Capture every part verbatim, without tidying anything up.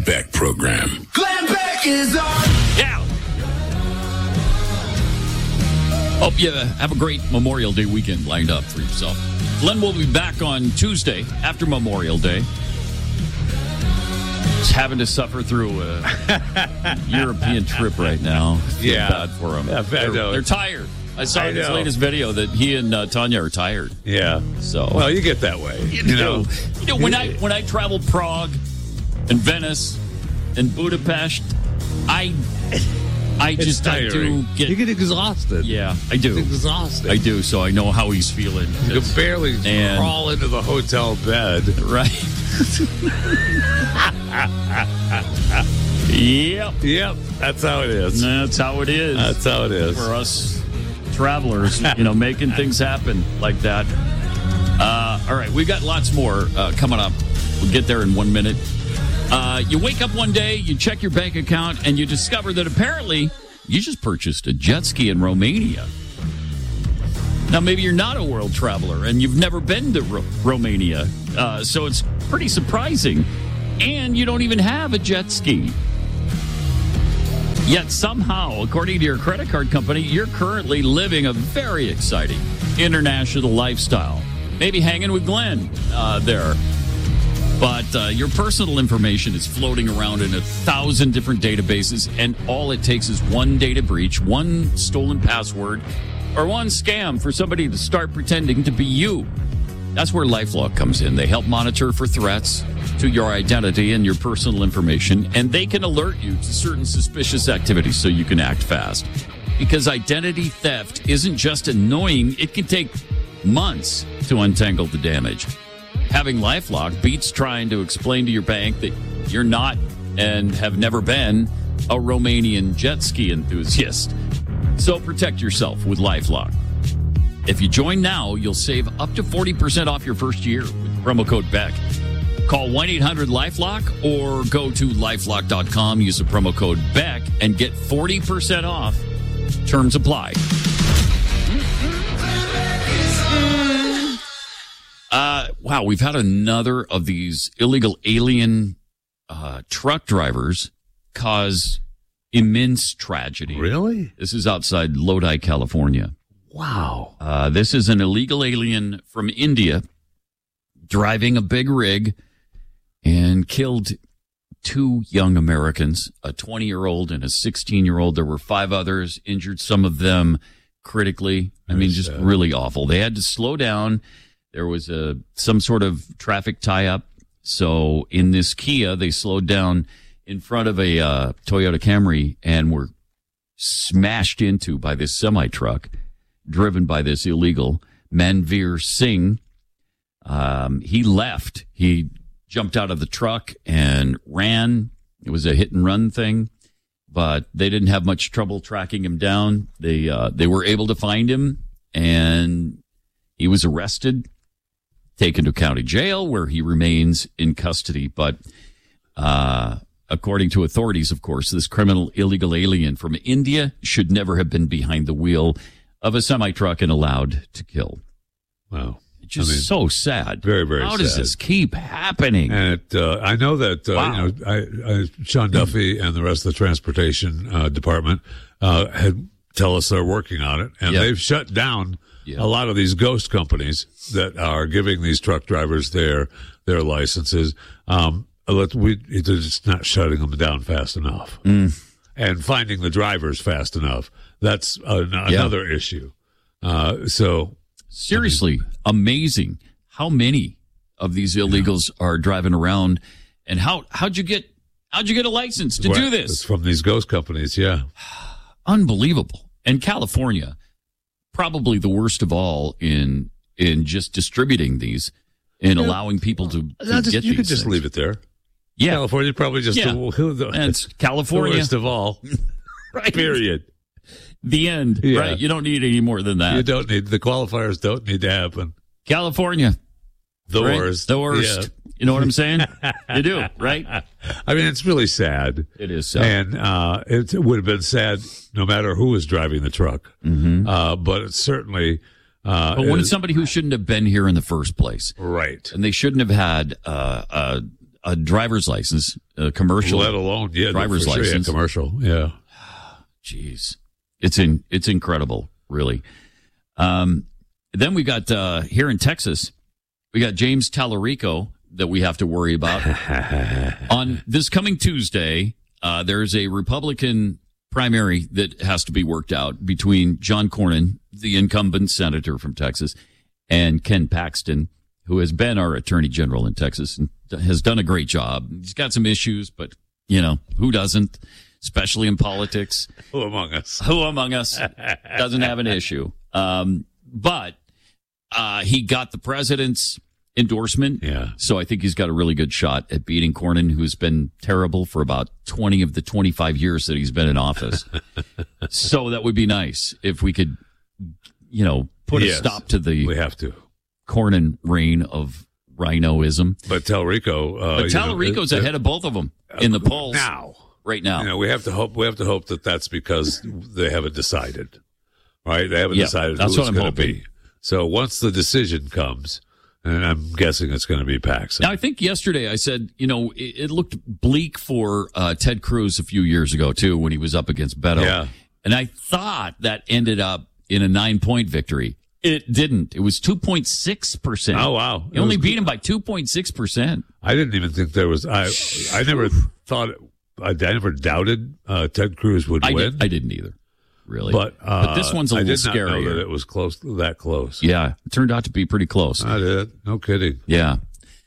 Beck Program. Glenn Beck is on. Yeah. Hope you have a great Memorial Day weekend lined up for yourself. Glenn will be back on Tuesday after Memorial Day. He's having to suffer through a European trip right now. Feel Yeah. bad for him. Yeah, I they're, know. they're tired. I saw I in his know. latest video that he and uh, Tanya are tired. Yeah. So Well, you get that way. You, You know. know, you know when I when I travel Prague and Venice and Budapest, I I It's just I do tiring. get You get exhausted. yeah I do It's exhausting. I do so I know how he's feeling. You can barely And- crawl into the hotel bed. Right. Yep. Yep. That's how it is. That's how it is. That's how it is. For us travelers, you know, making things happen like that. Uh, all right, we've got lots more uh, coming up. We'll get there in one minute. Uh, you wake up one day, you check your bank account, and you discover that apparently you just purchased a jet ski in Romania. Now, maybe you're not a world traveler and you've never been to Ro- Romania, uh, so it's pretty surprising. And you don't even have a jet ski. Yet somehow, according to your credit card company, you're currently living a very exciting international lifestyle. Maybe hanging with Glenn uh, there. But uh, your personal information is floating around in a thousand different databases, and all it takes is one data breach, one stolen password, or one scam for somebody to start pretending to be you. That's where LifeLock comes in. They help monitor for threats to your identity and your personal information, and they can alert you to certain suspicious activities so you can act fast. Because identity theft isn't just annoying, it can take months to untangle the damage. Having LifeLock beats trying to explain to your bank that you're not and have never been a Romanian jet ski enthusiast. So protect yourself with LifeLock. If you join now, you'll save up to forty percent off your first year with promo code Beck. Call one eight hundred LifeLock or go to lifelock dot com, use the promo code Beck, and get forty percent off. Terms apply. Uh, wow, we've had another of these illegal alien uh, truck drivers cause immense tragedy. Really? This is outside Lodi, California. Wow. Uh, this is an illegal alien from India driving a big rig and killed two young Americans, a twenty-year-old and a sixteen-year-old. There were five others, injured some of them critically. I mean, just sad. really awful. They had to slow down. There was a some sort of traffic tie-up. So in this Kia, they slowed down in front of a uh, Toyota Camry and were smashed into by this semi-truck driven by this illegal Manveer Singh. Um, he left. He jumped out of the truck and ran. It was a hit and run thing, but they didn't have much trouble tracking him down. They uh, they were able to find him, and he was arrested, taken to county jail, where he remains in custody. But uh, according to authorities, of course, this criminal illegal alien from India should never have been behind the wheel of a semi-truck and allowed to kill. Wow. It's just I mean, so sad. very, very How does sad. this keep happening? And it, uh, I know that uh, Wow. you know I, I, Sean Duffy and the rest of the transportation uh, department uh, had tell us they're working on it, and Yep. they've shut down Yep. a lot of these ghost companies that are giving these truck drivers their their licenses. Um, let we they're just not shutting them down fast enough, Mm. and finding the drivers fast enough. That's an, another issue. Uh, so. Seriously, amazing how many of these illegals are driving around, and how how'd you get how'd you get a license to Well, do It's this? from these ghost companies, yeah. Unbelievable. And California, probably the worst of all in in just distributing these and Yeah. allowing people to, to No, just- get you these could just things. leave it there. Yeah, California probably just Yeah. the, the, That's the California. worst of all. Right. Period. The end. Yeah. Right. You don't need any more than that. You don't need the qualifiers. Don't need to happen. California. The right? worst. The worst. Yeah. You know what I'm saying? You do, right? I mean, it's really sad. It is sad. And uh, it would have been sad no matter who was driving the truck. Mm-hmm. Uh, but it's certainly. Uh, But when it- it's somebody who shouldn't have been here in the first place, right. and they shouldn't have had uh, a, a driver's license, a commercial, let alone yeah, driver's sure, license, yeah, commercial. Yeah, jeez, it's in it's incredible, really. Um, then we got uh, here in Texas, we got James Tallarico that we have to worry about. On this coming Tuesday, uh, there's a Republican primary that has to be worked out between John Cornyn, the incumbent senator from Texas, and Ken Paxton, who has been our attorney general in Texas and has done a great job. He's got some issues, but, you know, who doesn't, especially in politics? Who among us? Who among us doesn't have an issue? Um, but uh, he got the president's endorsement. Yeah. So I think he's got a really good shot at beating Cornyn, who's been terrible for about twenty of the twenty-five years that he's been in office. So that would be nice if we could, you know, put yes, a stop to the we have to. Cornyn reign of rhinoism. But Tallarico, uh, but Tallarico's you know, ahead of both of them in the polls now. Right now. You know, we have to hope. We have to hope that that's because they haven't decided. Right? They haven't yeah, decided that's who what it's I'm going to hoping. be. So once the decision comes, and I'm guessing it's going to be Paxton. Now, I think yesterday I said, you know, it, it looked bleak for uh, Ted Cruz a few years ago, too, when he was up against Beto. Yeah. And I thought that ended up in a nine-point victory. It didn't. It was two point six percent. Oh, wow. He only beat him by two point six percent. I didn't even think there was, I I never thought, I, I never doubted uh, Ted Cruz would I win. Did, I didn't either, really. But, uh, but this one's a I little did not scarier. know that it was close, that close. Yeah, it turned out to be pretty close. I did. No kidding. Yeah.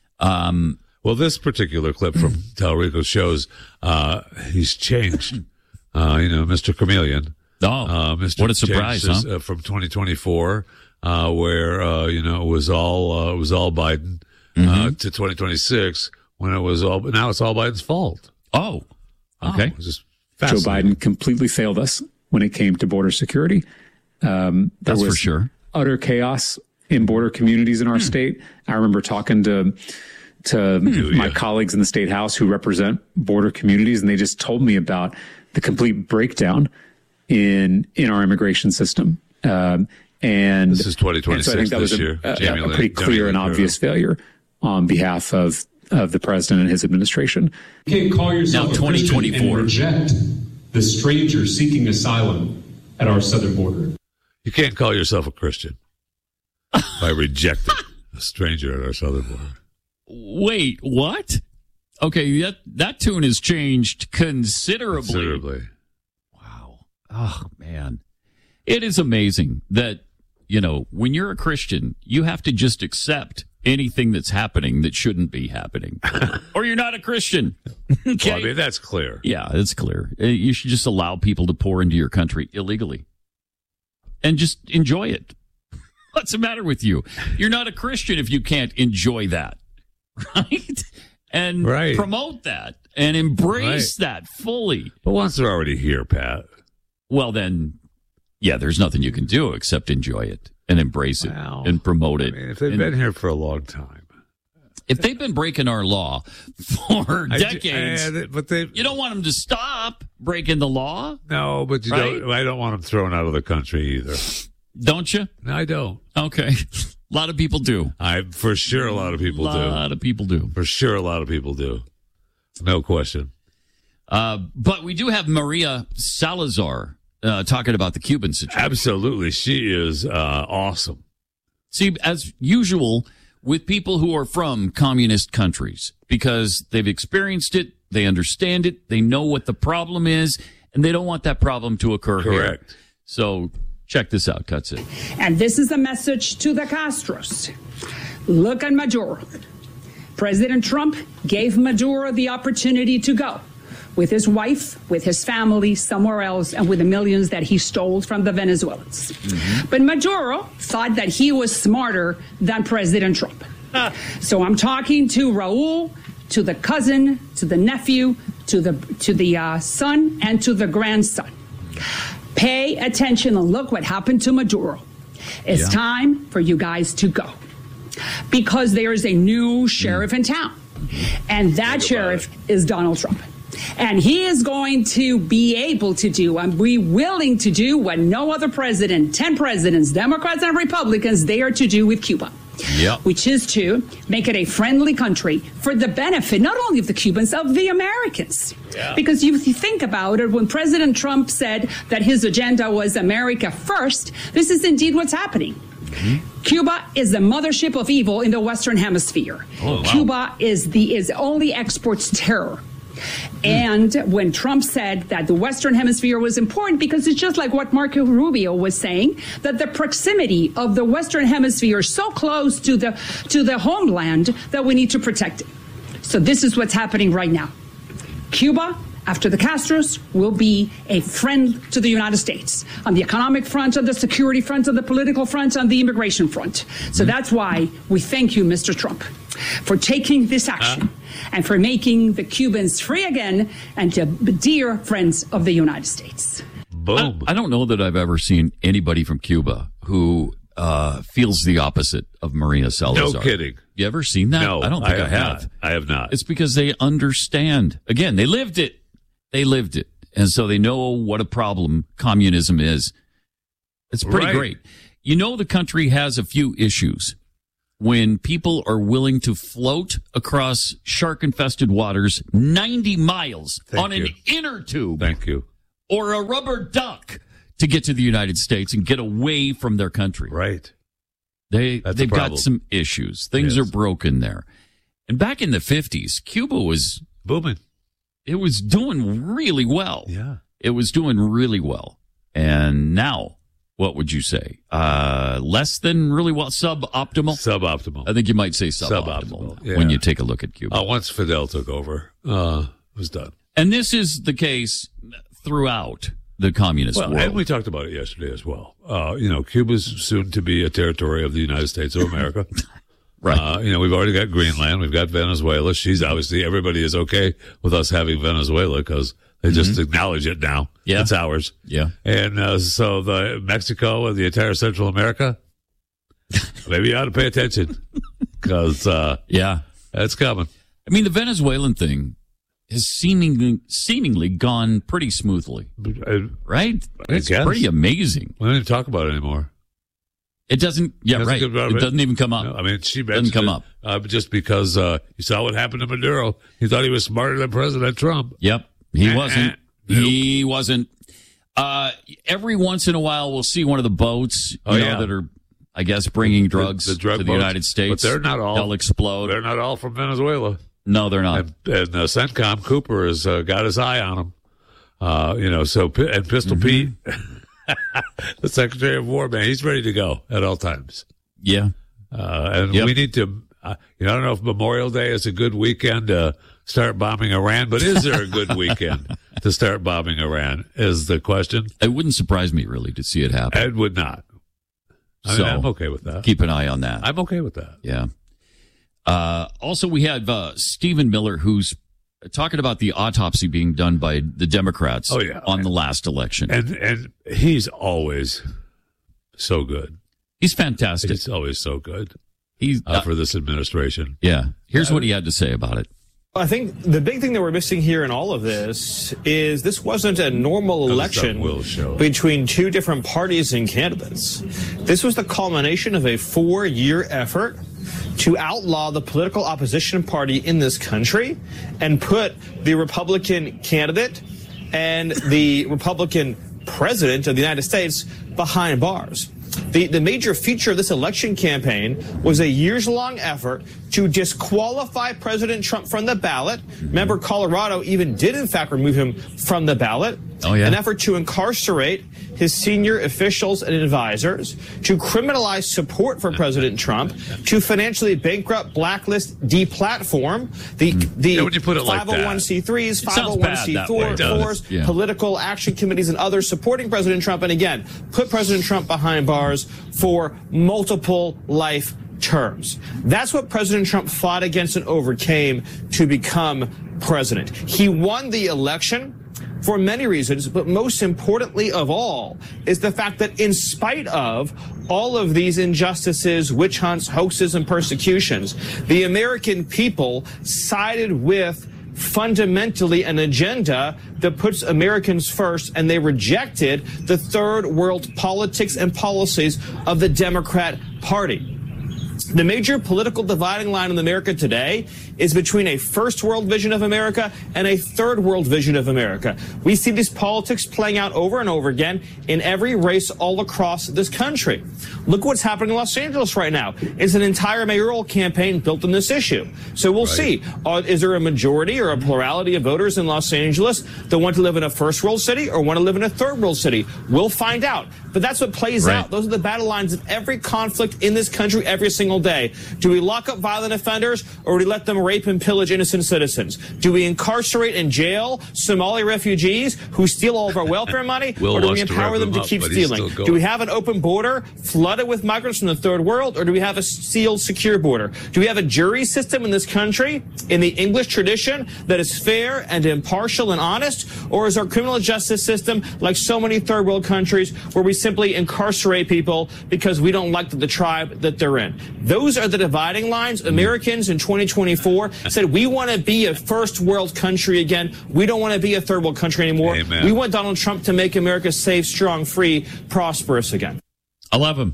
Um, well, this particular clip from Tallarico shows uh, he's changed. Uh, you know, Mister Chameleon. Oh, uh, Mister what a surprise, his, huh? Uh, from twenty twenty-four, uh, where, uh, you know, it was all, uh, it was all Biden, mm-hmm. uh, to twenty twenty-six when it was all, now it's all Biden's fault. Oh, okay. Oh, just Joe Biden completely failed us when it came to border security. Um, there That's was for sure. Utter chaos in border communities in our hmm. state. I remember talking to to hmm. my colleagues in the state house who represent border communities, and they just told me about the complete breakdown in in our immigration system. Um, and this is twenty twenty-six. So I think that this was a, year. a, a, a pretty clear and obvious failure on behalf of of the president and his administration. You can't call yourself now twenty twenty-four and reject the stranger seeking asylum at our southern border. You can't call yourself a Christian by rejecting a stranger at our southern border. Wait, what? Okay, that that tune has changed considerably. Considerably. Wow. Oh, man. It is amazing that, you know, when you're a Christian, you have to just accept anything that's happening that shouldn't be happening. Or you're not a Christian. Okay? Well, I mean, that's clear. Yeah, it's clear. You should just allow people to pour into your country illegally. And just enjoy it. What's the matter with you? You're not a Christian if you can't enjoy that. Right? And right. promote that and embrace right. that fully. But once they're already here, Pat. Well, then, yeah, there's nothing you can do except enjoy it and embrace it wow. and promote it. I mean, if they've and, been here for a long time. If they've been breaking our law for decades, I, I, but they, you don't want them to stop breaking the law? No, but you right? don't. I don't want them thrown out of the country either. Don't you? No, I don't. Okay. A lot of people do. I for sure a lot of people do. A lot of people do. For sure a lot of people do. No question. Uh, but we do have Maria Salazar uh, talking about the Cuban situation. Absolutely. She is uh, awesome. See, as usual with people who are from communist countries, because they've experienced it, they understand it, they know what the problem is, and they don't want that problem to occur Correct. Here. So check this out. Cuts it. And this is a message to the Castros. Look at Maduro. President Trump gave Maduro the opportunity to go with his wife, with his family, somewhere else, and with the millions that he stole from the Venezuelans. Mm-hmm. But Maduro thought that he was smarter than President Trump. Ah. So I'm talking to Raul, to the cousin, to the nephew, to the to the uh, son, and to the grandson. Pay attention and look what happened to Maduro. It's yeah. time for you guys to go. Because there is a new sheriff mm. in town. And that sheriff is Donald Trump. And he is going to be able to do and be willing to do what no other president, ten presidents, Democrats and Republicans, dare to do with Cuba. Yep. which is to make it a friendly country for the benefit not only of the Cubans, of the Americans. Yeah. Because you think about it, when President Trump said that his agenda was America first, this is indeed what's happening. Mm-hmm. Cuba is the mothership of evil in the Western Hemisphere. Oh, wow. Cuba is the is only exports terror. And when Trump said that the Western Hemisphere was important, because it's just like what Marco Rubio was saying, that the proximity of the Western Hemisphere is so close to the to the homeland that we need to protect it. So this is what's happening right now. Cuba, after the Castros, will be a friend to the United States on the economic front, on the security front, on the political front, on the immigration front. So that's why we thank you, Mister Trump, for taking this action. Uh. and for making the Cubans free again and to dear friends of the United States. Boom. I, I don't know that I've ever seen anybody from Cuba who uh, feels the opposite of Maria Salazar. No kidding. You ever seen that? No, I don't think I have. I have, not. I have not. It's because they understand. Again, they lived it. They lived it. And so they know what a problem communism is. It's pretty right. great. You know, the country has a few issues. When people are willing to float across shark-infested waters ninety miles Thank on you. an inner tube. Thank you. Or a rubber duck to get to the United States and get away from their country. Right. They, That's they've a problem. got some issues. Things Yes. are broken there. And back in the fifties, Cuba was, Booming. it was doing really well. Yeah. It was doing really well. And now, what would you say? Uh, less than really well? Suboptimal? Suboptimal. I think you might say suboptimal, Suboptimal, yeah. when you take a look at Cuba. Uh, once Fidel took over, uh, it was done. And this is the case throughout the communist Well, world. and we talked about it yesterday as well. Uh, you know, Cuba's soon to be a territory of the United States of America. Right. Uh, you know, we've already got Greenland. We've got Venezuela. She's obviously, everybody is okay with us having Venezuela because they just Mm-hmm. acknowledge it now. Yeah. It's ours. Yeah. And uh, so the Mexico and the entire Central America, maybe you ought to pay attention because uh, Yeah. that's coming. I mean, the Venezuelan thing has seemingly seemingly gone pretty smoothly, I, right? I It's guess. pretty amazing. we don't even talk about it anymore. It doesn't, yeah, Doesn't right. get about It it. doesn't even come up. No, I mean, she Doesn't mentioned come it, up. uh, just because uh, you saw what happened to Maduro. He thought he was smarter than President Trump. Yep. He Uh-uh. wasn't. He wasn't. Uh, every once in a while, we'll see one of the boats, you Oh, know, yeah. that are, I guess, bringing drugs the drug to the boats. United States. But they're not all. They'll explode. They're not all from Venezuela. No, they're not. And, and uh, CENTCOM Cooper has uh, got his eye on them. Uh, you know, so and Pistol Mm-hmm. Pete, the Secretary of War, man, he's ready to go at all times. Yeah. Uh, and Yep. we need to. Uh, you know, I don't know if Memorial Day is a good weekend to start bombing Iran, but is there a good weekend to start bombing Iran? Is the question. It wouldn't surprise me, really, to see it happen. It would not. I mean, So, I'm okay with that. Keep an eye on that. I'm okay with that. Yeah. Uh, also, we have uh, Stephen Miller, who's talking about the autopsy being done by the Democrats Oh, yeah. on the last election. And and he's always so good. He's fantastic. He's always so good He's uh, uh, for this administration. yeah. Here's what he had to say about it. I think the big thing that we're missing here in all of this is this wasn't a normal That election will show. between two different parties and candidates. This was the culmination of a four-year effort to outlaw the political opposition party in this country and put the Republican candidate and the Republican president of the United States behind bars. The, the major feature of this election campaign was a years-long effort to disqualify President Trump from the ballot. Remember, Colorado even did, in fact, remove him from the ballot. Oh, yeah. An effort to incarcerate his senior officials and advisors, to criminalize support for President Trump, to financially bankrupt, blacklist, deplatform the, the Yeah, when you put it like five oh one c threes, It sounds bad that way, doesn't it? five oh one c fours, Yeah. political action committees, and others supporting President Trump, and again, put President Trump behind bars for multiple life terms. That's what President Trump fought against and overcame to become president. He won the election for many reasons, but most importantly of all is the fact that in spite of all of these injustices, witch hunts, hoaxes, and persecutions, the American people sided with fundamentally an agenda that puts Americans first, and they rejected the third world politics and policies of the Democrat Party. The major political dividing line in America today is between a first world vision of America and a third world vision of America. We see these politics playing out over and over again in every race all across this country. Look what's happening in Los Angeles right now. It's an entire mayoral campaign built on this issue. So we'll right. see. Uh, is there a majority or a plurality of voters in Los Angeles that want to live in a first world city or want to live in a third world city? We'll find out. But that's what plays right. out. Those are the battle lines of every conflict in this country every single day. Do we lock up violent offenders or do we let them rape and pillage innocent citizens? Do we incarcerate and jail Somali refugees who steal all of our welfare money or do we empower them to, them to keep up, stealing? Do we have an open border flooded with migrants from the third world or do we have a sealed, secure border? Do we have a jury system in this country in the English tradition that is fair and impartial and honest? Or is our criminal justice system like so many third world countries where we simply incarcerate people because we don't like the tribe that they're in? Those are the dividing lines. Americans in twenty twenty-four said we want to be a first world country again. We don't want to be a third world country anymore. Amen. We want Donald Trump to make America safe, strong, free, prosperous again. I love him.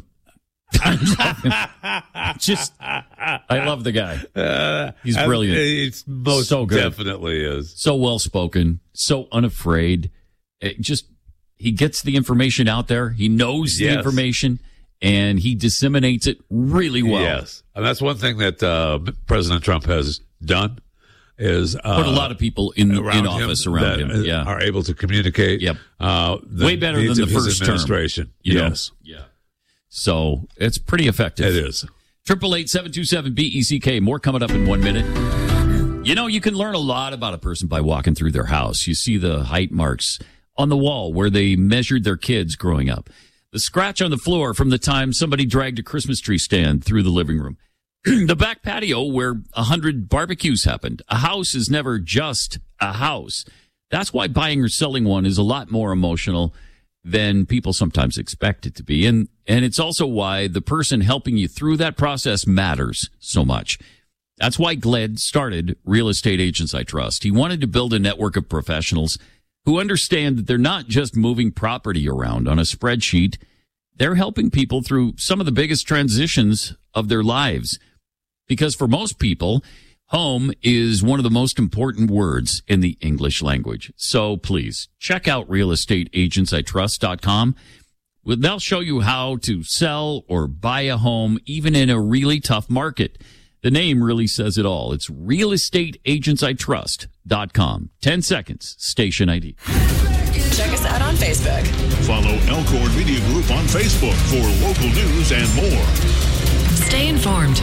Just, I love the guy. Uh, He's brilliant. It's most so good. Definitely is. So well spoken. So unafraid. It just, he gets the information out there. He knows yes. the information. And he disseminates it really well. Yes. And that's one thing that uh, President Trump has done is uh, put a lot of people in in office around him. Yeah. Are able to communicate. Yep. Uh, the Way better than the first administration. term. Yes. Know? Yeah. So it's pretty effective. It is. Triple eight seven two seven B E C K. More coming up in one minute. You know, you can learn a lot about a person by walking through their house. You see the height marks on the wall where they measured their kids growing up. The scratch on the floor from the time somebody dragged a Christmas tree stand through the living room. The back patio where a hundred barbecues happened. A house is never just a house. That's why buying or selling one is a lot more emotional than people sometimes expect it to be. And, and it's also why the person helping you through that process matters so much. That's why Gled started Real Estate Agents I Trust. He wanted to build a network of professionals who understand that they're not just moving property around on a spreadsheet. They're helping people through some of the biggest transitions of their lives. Because for most people, home is one of the most important words in the English language. So please check out real estate agents I trust dot com. They'll show you how to sell or buy a home, even in a really tough market. The name really says it all. It's real estate agents I trust dot com. Ten seconds, station I D. Check us out on Facebook. Follow Elkhorn Media Group on Facebook for local news and more. Stay informed.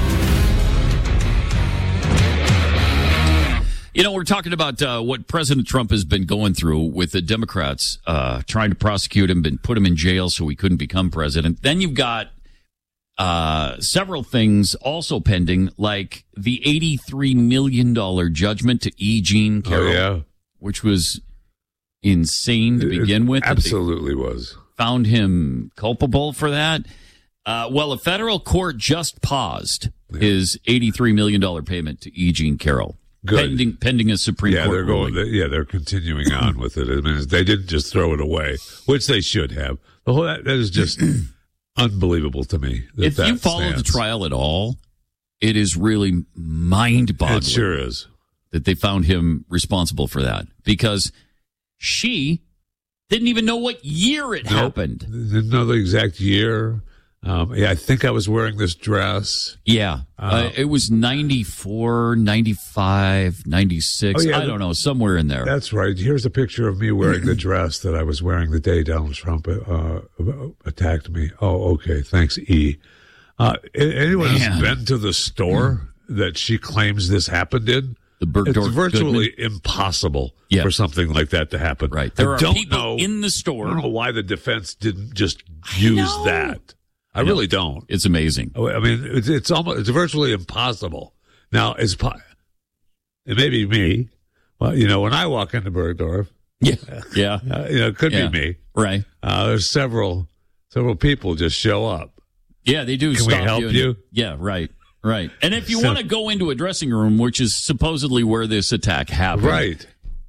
You know, we're talking about uh, what President Trump has been going through with the Democrats uh, trying to prosecute him and put him in jail so he couldn't become president. Then you've got uh, several things also pending, like the eighty-three million dollars judgment to E. Jean Carroll, oh, yeah. which was insane to begin it with. Absolutely was. Found him culpable for that. Uh, well, a federal court just paused yeah. his eighty-three million dollars payment to E. Jean Carroll. Good. Pending, pending a Supreme yeah, Court they're going. ruling. They, yeah, they're continuing on with it. I mean, they didn't just throw it away, which they should have. The whole that, that is just unbelievable to me. That if that you follow stands. the trial at all, it is really mind-boggling. It sure is that they found him responsible for that, because she didn't even know what year it nope. happened. Didn't know the exact year. Um, yeah, I think I was wearing this dress. Yeah. Uh, uh, it was ninety-four, ninety-five, ninety-six. Oh, yeah, I don't know, somewhere in there. That's right. Here's a picture of me wearing the dress that I was wearing the day Donald Trump uh, attacked me. Oh, okay. Thanks, E. Uh, anyone who's been to the store that she claims this happened in? The Bergdorf It's virtually Goodman. impossible yeah. for something like that to happen. Right. There I are don't people know, in the store. I don't know why the defense didn't just use that. I no, really don't. It's amazing. I mean, it's, it's almost, it's virtually impossible. Now, it's, it may be me. Well, you know, when I walk into Bergdorf, yeah, yeah, uh, you know, it could yeah. be me. Right. Uh, there's several, several people just show up. Yeah, they do. Can stop we help you? you? Yeah, right, right. And if you So, want to go into a dressing room, which is supposedly where this attack happened, right?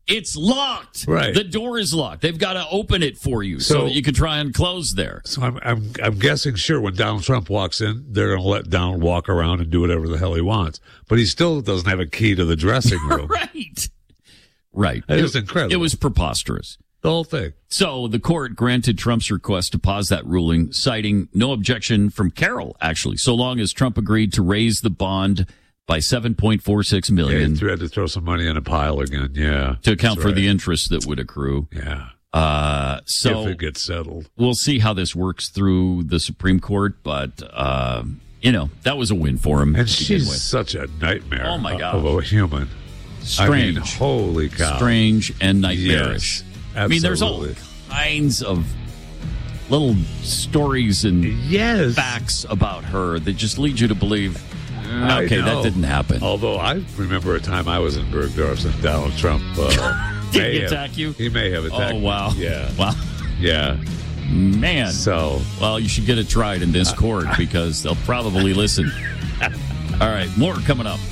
It's locked. Right. The door is locked. They've got to open it for you so, So- that you can try and close there. So I'm, I'm, I'm guessing, sure, when Donald Trump walks in, they're going to let Donald walk around and do whatever the hell he wants. But he still doesn't have a key to the dressing room. Right. Right. That it, is incredible. It was preposterous. The whole thing. So the court granted Trump's request to pause that ruling, citing no objection from Carroll, actually, so long as Trump agreed to raise the bond by seven point four six million Yeah, he had to throw some money in a pile again. Yeah. to account that's for right. the interest that would accrue. Yeah. Uh, so if it gets settled. we'll see how this works through the Supreme Court, but, uh, you know, that was a win for him. And to begin she's with. such a nightmare Oh, my God. of a human. Strange. I mean, holy cow. Strange and nightmarish. Yes, I mean, there's all absolutely. kinds of little stories and Yes. facts about her that just lead you to believe, I okay, that know. didn't happen. Although I remember a time I was in Bergdorf and Donald Trump uh, Did may he have- attack you? He may have attacked Oh, me. wow. Yeah. Wow. Yeah. Man. So, Well, you should get it tried in this court because they'll probably listen. All right, more coming up.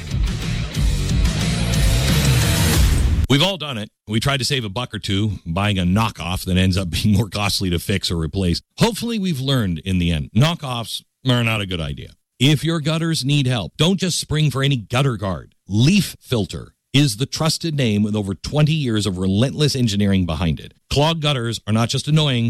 We've all done it. We tried to save a buck or two buying a knockoff that ends up being more costly to fix or replace. Hopefully we've learned in the end. Knockoffs are not a good idea. If your gutters need help, don't just spring for any gutter guard. Leaf Filter is the trusted name with over twenty years of relentless engineering behind it. Clogged gutters are not just annoying,